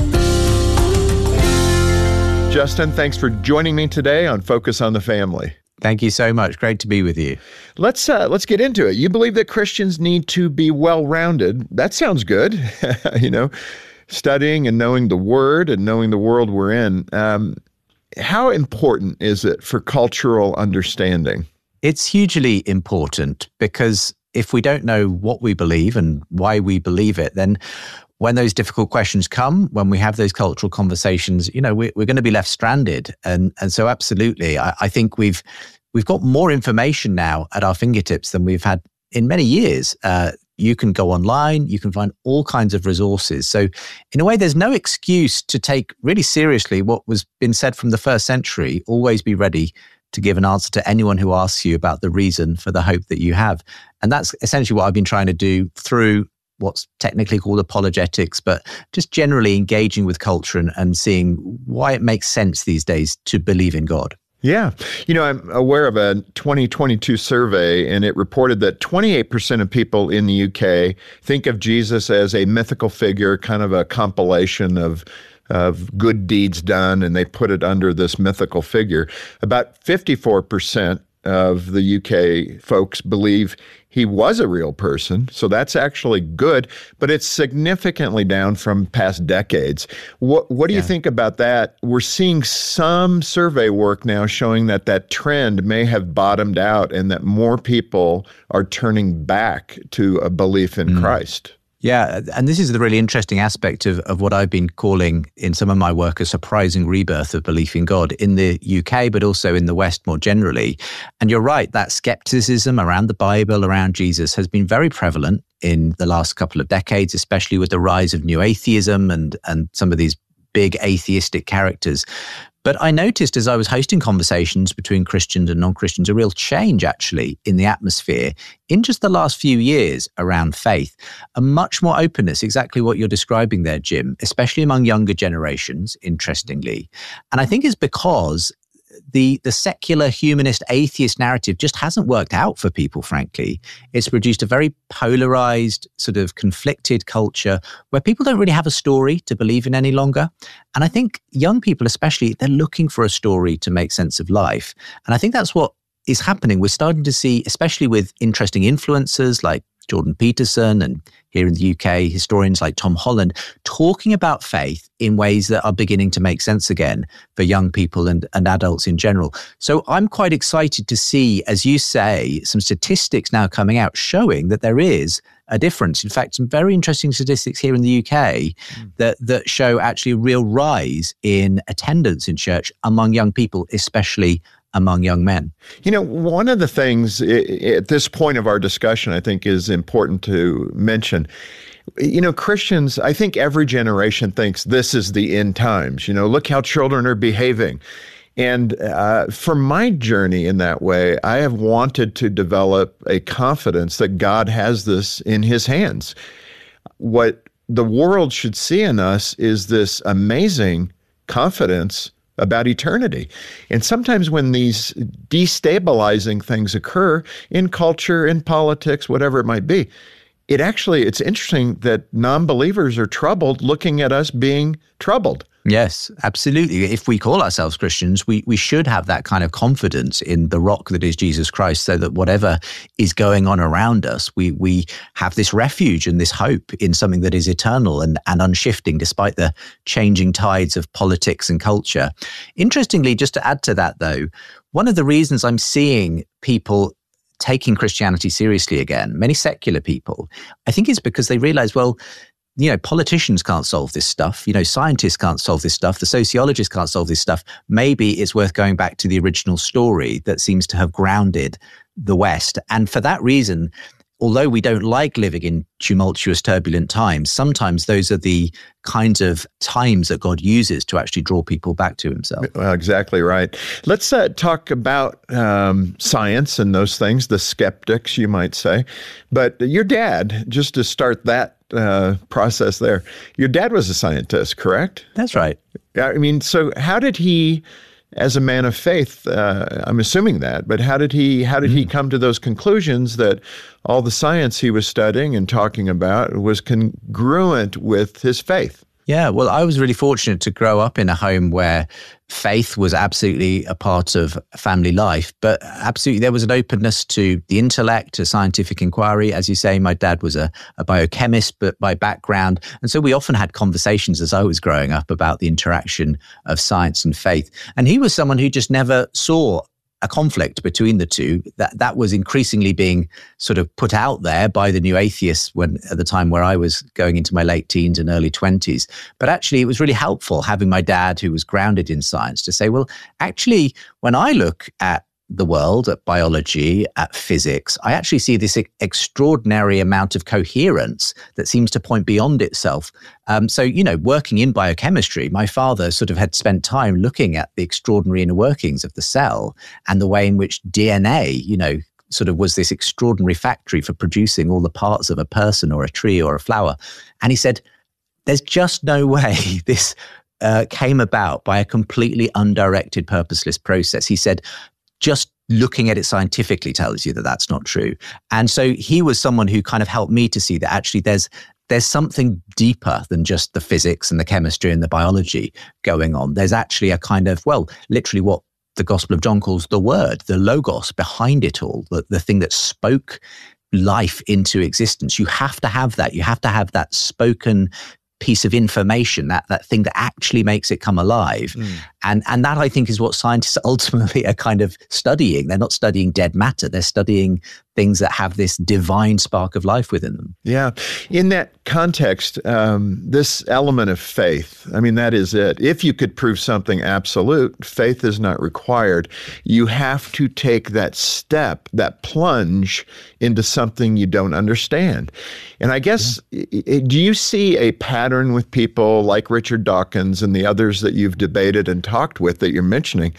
Justin, thanks for joining me today on Focus on the Family. Thank you so much. Great to be with you. Let's uh, let's get into it. You believe that Christians need to be well-rounded. That sounds good. you know, studying and knowing the Word and knowing the world we're in. Um, how important is it for cultural understanding? It's hugely important, because if we don't know what we believe and why we believe it, then when those difficult questions come, when we have those cultural conversations, you know, we're, we're going to be left stranded. And and so absolutely, I, I think we've we've got more information now at our fingertips than we've had in many years. Uh, you can go online, you can find all kinds of resources. So in a way, there's no excuse to take really seriously what was been said from the first century. Always be ready to give an answer to anyone who asks you about the reason for the hope that you have. And that's essentially what I've been trying to do through what's technically called apologetics, but just generally engaging with culture and, and seeing why it makes sense these days to believe in God. Yeah. You know, I'm aware of a twenty twenty-two survey, and it reported that twenty-eight percent of people in the U K think of Jesus as a mythical figure, kind of a compilation of of good deeds done, and they put it under this mythical figure. About fifty-four percent of the U K folks believe he was a real person, so that's actually good, but it's significantly down from past decades. What what do yeah. you think about that? We're seeing some survey work now showing that that trend may have bottomed out and that more people are turning back to a belief in mm. Christ. Yeah, and this is the really interesting aspect of, of what I've been calling in some of my work a surprising rebirth of belief in God in the U K, but also in the West more generally. And you're right, that skepticism around the Bible, around Jesus, has been very prevalent in the last couple of decades, especially with the rise of new atheism and, and some of these big atheistic characters. But I noticed as I was hosting conversations between Christians and non-Christians, a real change actually in the atmosphere in just the last few years around faith, a much more openness, exactly what you're describing there, Jim, especially among younger generations, interestingly. And I think it's because the the secular humanist atheist narrative just hasn't worked out for people, frankly. It's produced a very polarized, sort of conflicted culture where people don't really have a story to believe in any longer. And I think young people especially, they're looking for a story to make sense of life. And I think that's what is happening. We're starting to see, especially with interesting influencers like Jordan Peterson and here in the U K, historians like Tom Holland, talking about faith in ways that are beginning to make sense again for young people and, and adults in general. So I'm quite excited to see, as you say, some statistics now coming out showing that there is a difference. In fact, some very interesting statistics here in the U K mm. that, that show actually a real rise in attendance in church among young people, especially among young men. You know, one of the things at this point of our discussion, I think is important to mention. You know, Christians, I think every generation thinks this is the end times. You know, look how children are behaving. And uh, for my journey in that way, I have wanted to develop a confidence that God has this in his hands. What the world should see in us is this amazing confidence about eternity. And sometimes when these destabilizing things occur in culture, in politics, whatever it might be, it actually, it's interesting that non-believers are troubled looking at us being troubled. Yes, absolutely. If we call ourselves Christians, we, we should have that kind of confidence in the rock that is Jesus Christ, so that whatever is going on around us, we we have this refuge and this hope in something that is eternal and, and unshifting despite the changing tides of politics and culture. Interestingly, just to add to that though, one of the reasons I'm seeing people taking Christianity seriously again, many secular people, I think is because they realize, well, you know, politicians can't solve this stuff. You know, scientists can't solve this stuff. The sociologists can't solve this stuff. Maybe it's worth going back to the original story that seems to have grounded the West. And for that reason, although we don't like living in tumultuous, turbulent times, sometimes those are the kinds of times that God uses to actually draw people back to himself. Well, exactly right. Let's uh, talk about um, science and those things, the skeptics, you might say. But your dad, just to start that uh, process there, your dad was a scientist, correct? That's right. I mean, so how did he, as a man of faith, uh, I'm assuming that, but how did he how did he come to those conclusions that all the science he was studying and talking about was congruent with his faith? Yeah, well, I was really fortunate to grow up in a home where faith was absolutely a part of family life, but absolutely there was an openness to the intellect, to scientific inquiry. As you say, my dad was a, a biochemist, but by background. And so we often had conversations as I was growing up about the interaction of science and faith. And he was someone who just never saw a conflict between the two. That that was increasingly being sort of put out there by the new atheists when at the time where I was going into my late teens and early twenties. But actually, it was really helpful having my dad, who was grounded in science, to say, well, actually, when I look at the world, at biology, at physics, I actually see this e- extraordinary amount of coherence that seems to point beyond itself. Um, so, you know, working in biochemistry, my father sort of had spent time looking at the extraordinary inner workings of the cell and the way in which D N A, you know, sort of was this extraordinary factory for producing all the parts of a person or a tree or a flower. And he said, there's just no way this uh, came about by a completely undirected, purposeless process. He said, just looking at it scientifically tells you that that's not true. And so he was someone who kind of helped me to see that actually there's there's something deeper than just the physics and the chemistry and the biology going on. There's actually a kind of, well, literally what the Gospel of John calls the word, the logos behind it all, the, the thing that spoke life into existence. You have to have that. You have to have that spoken piece of information, that that thing that actually makes it come alive. Mm. And and that, I think, is what scientists ultimately are kind of studying. They're not studying dead matter. They're studying things that have this divine spark of life within them. Yeah. In that context, um, this element of faith, I mean, that is it. If you could prove something absolute, faith is not required. You have to take that step, that plunge into something you don't understand. And I guess, yeah. do you see a pattern with people like Richard Dawkins and the others that you've debated and talked with that you're mentioning?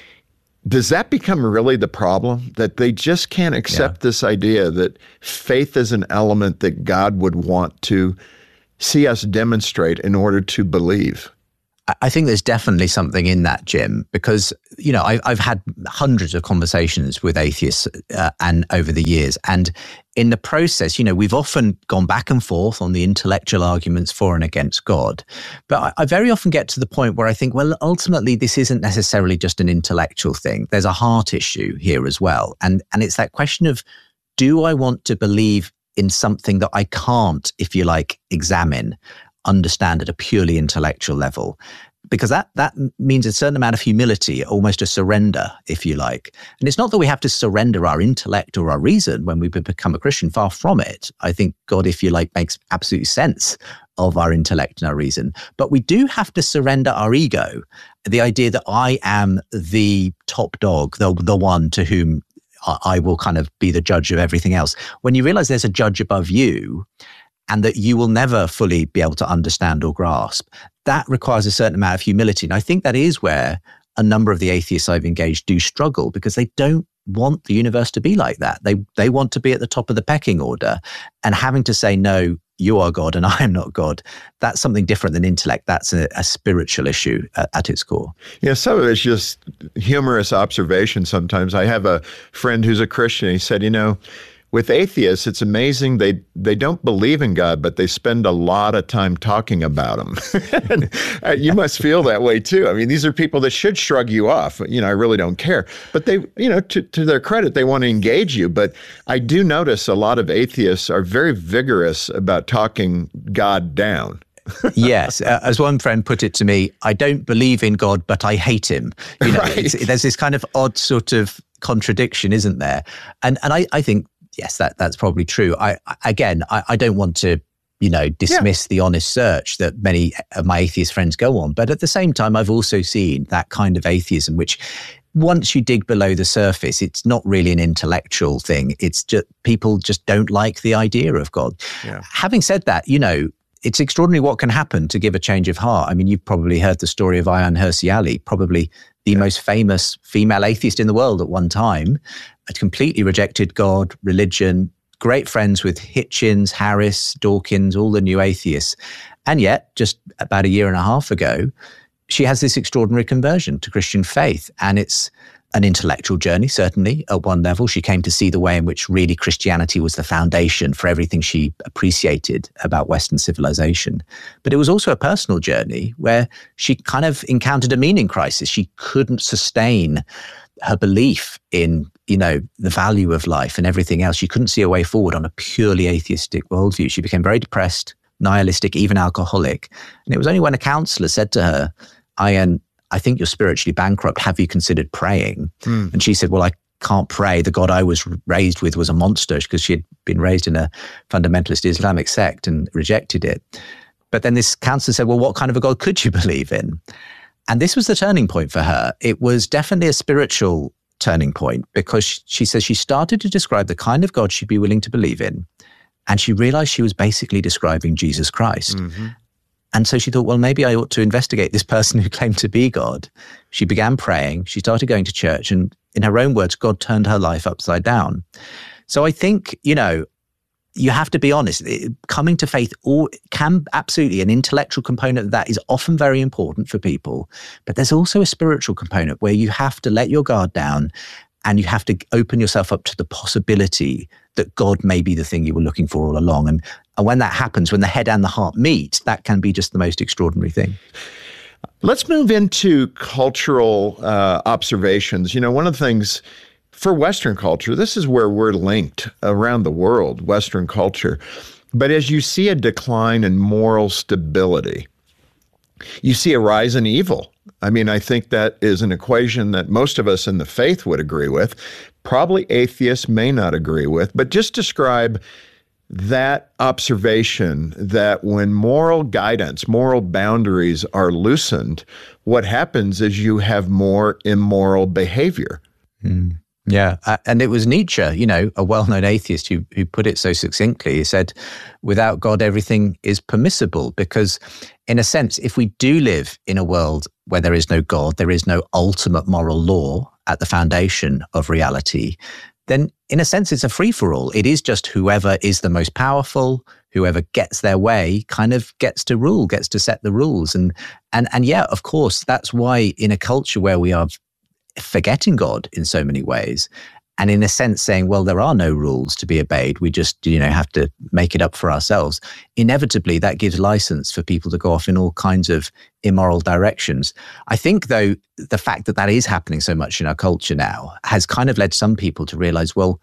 Does that become really the problem, that they just can't accept yeah. this idea that faith is an element that God would want to see us demonstrate in order to believe? I think there's definitely something in that, Jim, because, you know, I, I've had hundreds of conversations with atheists uh, and over the years. And in the process, you know, we've often gone back and forth on the intellectual arguments for and against God. But I, I very often get to the point where I think, well, ultimately, this isn't necessarily just an intellectual thing. There's a heart issue here as well. And, and it's that question of, do I want to believe in something that I can't, if you like, examine, understand at a purely intellectual level? Because that that means a certain amount of humility, almost a surrender, if you like. And it's not that we have to surrender our intellect or our reason when we become a Christian, far from it. I think God, if you like, makes absolute sense of our intellect and our reason. But we do have to surrender our ego, the idea that I am the top dog, the, the one to whom I will kind of be the judge of everything else. When you realize there's a judge above you, and that you will never fully be able to understand or grasp, that requires a certain amount of humility. And I think that is where a number of the atheists I've engaged do struggle, because they don't want the universe to be like that. They they want to be at the top of the pecking order, and having to say, no, you are God and I am not God, that's something different than intellect. That's a, a spiritual issue at, at its core. Yeah, some of it's just humorous observation sometimes. I have a friend who's a Christian. He said, you know, with atheists, it's amazing. They they don't believe in God, but they spend a lot of time talking about him. And you must feel that way too. I mean, these are people that should shrug you off. You know, I really don't care. But they, you know, to, to their credit, they want to engage you. But I do notice a lot of atheists are very vigorous about talking God down. Yes. Uh, as one friend put it to me, I don't believe in God, but I hate him. You know, right. it's, there's this kind of odd sort of contradiction, isn't there? And and I, I think, yes, that that's probably true. I again, I, I don't want to, you know, dismiss yeah. the honest search that many of my atheist friends go on. But at the same time, I've also seen that kind of atheism, which once you dig below the surface, it's not really an intellectual thing. It's just people just don't like the idea of God. Yeah. Having said that, you know, it's extraordinary what can happen to give a change of heart. I mean, you've probably heard the story of Ayaan Hirsi Ali, probably the yeah. most famous female atheist in the world at one time, had completely rejected God, religion, great friends with Hitchens, Harris, Dawkins, all the new atheists. And yet, just about a year and a half ago, she has this extraordinary conversion to Christian faith. And it's an intellectual journey, certainly, at one level. She came to see the way in which really Christianity was the foundation for everything she appreciated about Western civilization. But it was also a personal journey where she kind of encountered a meaning crisis. She couldn't sustain her belief in, you know, the value of life and everything else. She couldn't see a way forward on a purely atheistic worldview. She became very depressed, nihilistic, even alcoholic. And it was only when a counselor said to her, Ayaan, I think you're spiritually bankrupt. Have you considered praying? Mm. And she said, well, I can't pray. The God I was raised with was a monster, because she had been raised in a fundamentalist Islamic sect and rejected it. But then this counselor said, well, what kind of a God could you believe in? And this was the turning point for her. It was definitely a spiritual turning point, because she says she started to describe the kind of God she'd be willing to believe in. And she realized she was basically describing Jesus Christ. Mm-hmm. And so she thought, well, maybe I ought to investigate this person who claimed to be God. She began praying. She started going to church. And in her own words, God turned her life upside down. So I think, you know, you have to be honest. Coming to faith all, can absolutely, an intellectual component of that is often very important for people. But there's also a spiritual component where you have to let your guard down and you have to open yourself up to the possibility that God may be the thing you were looking for all along. And, and when that happens, when the head and the heart meet, that can be just the most extraordinary thing. Let's move into cultural uh, observations. You know, one of the things for Western culture, this is where we're linked around the world, Western culture. But as you see a decline in moral stability, you see a rise in evil. I mean, I think that is an equation that most of us in the faith would agree with. Probably atheists may not agree with, but just describe that observation that when moral guidance, moral boundaries are loosened, what happens is you have more immoral behavior. Mm. Yeah. Uh, and it was Nietzsche, you know, a well-known atheist who, who put it so succinctly. He said, without God, everything is permissible, because in a sense, if we do live in a world where there is no God, there is no ultimate moral law at the foundation of reality, then in a sense, it's a free-for-all. It is just whoever is the most powerful, whoever gets their way kind of gets to rule, gets to set the rules. And, and, and yeah, of course, that's why in a culture where we are forgetting God in so many ways, and in a sense saying, well, there are no rules to be obeyed, we just, you know, have to make it up for ourselves. Inevitably, that gives license for people to go off in all kinds of immoral directions. I think, though, the fact that that is happening so much in our culture now has kind of led some people to realize, well,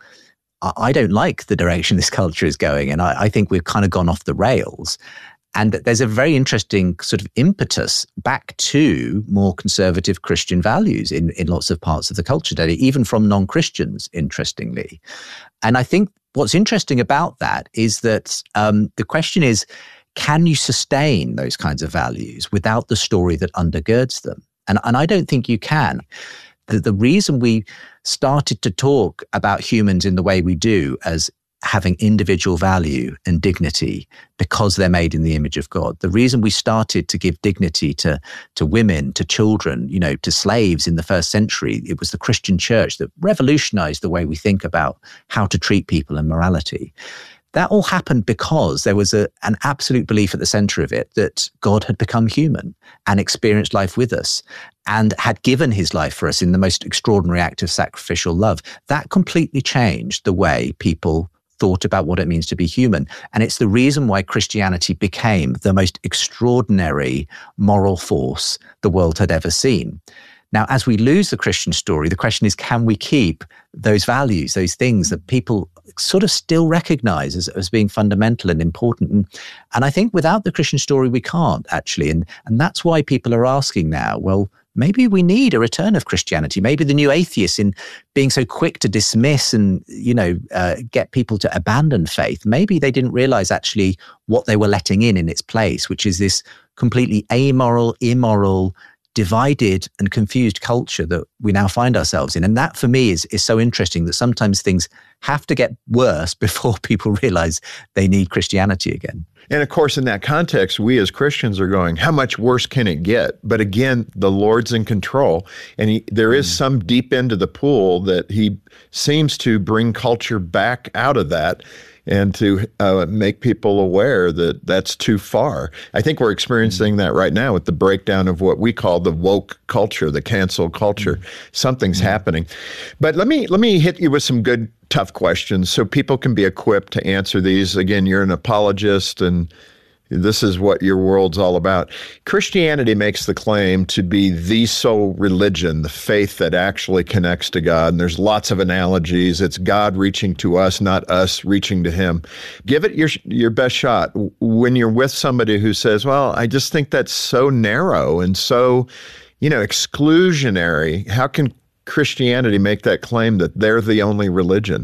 I don't like the direction this culture is going, and I, I think we've kind of gone off the rails. And there's a very interesting sort of impetus back to more conservative Christian values in, in lots of parts of the culture today, even from non-Christians, interestingly. And I think what's interesting about that is that um, the question is, can you sustain those kinds of values without the story that undergirds them? And, and I don't think you can. The, the reason we started to talk about humans in the way we do as having individual value and dignity because they're made in the image of God. The reason we started to give dignity to, to women, to children, you know, to slaves in the first century, it was the Christian church that revolutionized the way we think about how to treat people and morality. That all happened because there was a, an absolute belief at the center of it that God had become human and experienced life with us and had given his life for us in the most extraordinary act of sacrificial love. That completely changed the way people thought about what it means to be human. And it's the reason why Christianity became the most extraordinary moral force the world had ever seen. Now, as we lose the Christian story, the question is, can we keep those values, those things that people sort of still recognize as, as being fundamental and important? And, and I think without the Christian story, we can't actually. And, and that's why people are asking now, well, maybe we need a return of Christianity. Maybe the new atheists, in being so quick to dismiss and, you know, uh, get people to abandon faith, maybe they didn't realize actually what they were letting in in its place, which is this completely amoral, immoral, divided and confused culture that we now find ourselves in. And that for me is, is so interesting, that sometimes things have to get worse before people realize they need Christianity again. And of course, in that context, we as Christians are going, how much worse can it get? But again, the Lord's in control. And he, there is some deep end of the pool that he seems to bring culture back out of that and to uh, make people aware that that's too far. I think we're experiencing that right now with the breakdown of what we call the woke culture, the cancel culture. Something's happening. But let me let me hit you with some good, tough questions so people can be equipped to answer these. Again, you're an apologist, and this is what your world's all about. Christianity makes the claim to be the sole religion, the faith that actually connects to God. And there's lots of analogies. It's God reaching to us, not us reaching to him. Give it your your best shot. When you're with somebody who says, well, I just think that's so narrow and so, you know, exclusionary, how can Christianity make that claim that they're the only religion?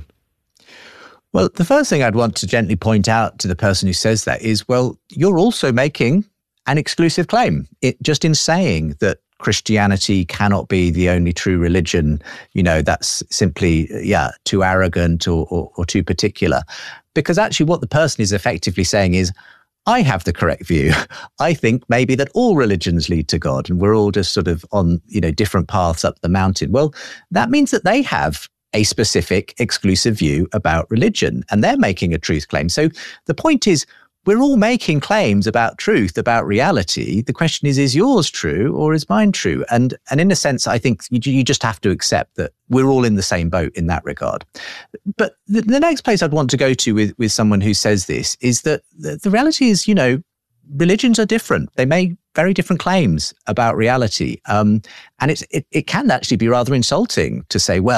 Well, the first thing I'd want to gently point out to the person who says that is, well, you're also making an exclusive claim. It, just in saying that Christianity cannot be the only true religion, you know, that's simply, yeah, too arrogant or, or, or too particular. Because actually what the person is effectively saying is, I have the correct view. I think maybe that all religions lead to God and we're all just sort of on, you know, different paths up the mountain. Well, that means that they have a specific exclusive view about religion, and they're making a truth claim. So the point is, we're all making claims about truth, about reality. The question is, is yours true or is mine true? And and in a sense, I think you, you just have to accept that we're all in the same boat in that regard. But the, the next place I'd want to go to with, with someone who says this is that the, the reality is, you know, religions are different. They make very different claims about reality. Um, and it's, it, it can actually be rather insulting to say, well,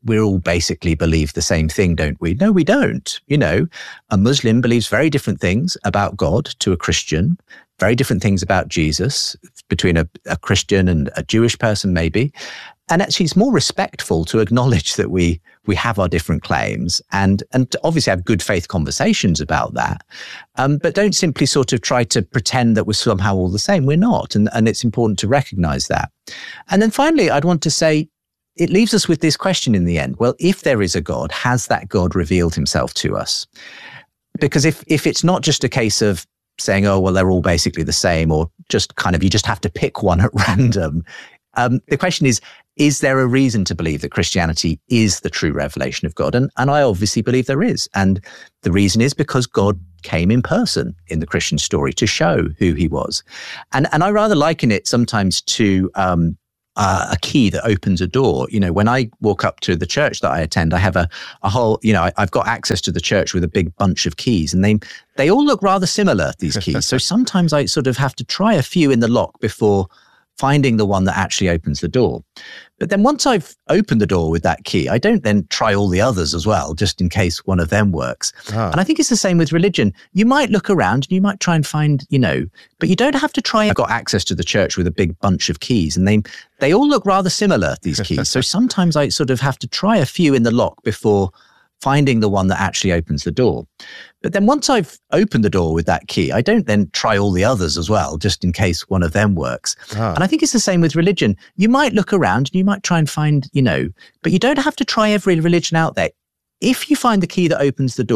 we all basically believe the same thing, don't we? No, we don't. You know, a Muslim believes very different things about God to a Christian, very different things about Jesus between a, a Christian and a Jewish person, maybe. And actually, it's more respectful to acknowledge that we we have our different claims and and to obviously have good faith conversations about that. Um, but don't simply sort of try to pretend that we're somehow all the same. We're not. And, and it's important to recognize that. And then finally, I'd want to say, it leaves us with this question in the end. Well, if there is a God, has that God revealed himself to us? Because if if it's not just a case of saying, oh, well, they're all basically the same, or just kind of, you just have to pick one at random. Um, the question is, is there a reason to believe that Christianity is the true revelation of God? And, and I obviously believe there is. And the reason is because God came in person in the Christian story to show who he was. And, and I rather liken it sometimes to um, uh, a key that opens a door. You know, when I walk up to the church that I attend, I have a, a whole, you know, I, I've got access to the church with a big bunch of keys, and they they all look rather similar, these keys. So sometimes I sort of have to try a few in the lock before finding the one that actually opens the door. But then once I've opened the door with that key, I don't then try all the others as well, just in case one of them works. Ah. And I think it's the same with religion. You might look around and you might try and find, you know, but you don't have to try. I've got access to the church with a big bunch of keys, and they they all look rather similar, these keys. So sometimes I sort of have to try a few in the lock before finding the one that actually opens the door. But then once I've opened the door with that key, I don't then try all the others as well, just in case one of them works. Ah. And I think it's the same with religion. You might look around and you might try and find, you know, but you don't have to try every religion out there. If you find the key that opens the door,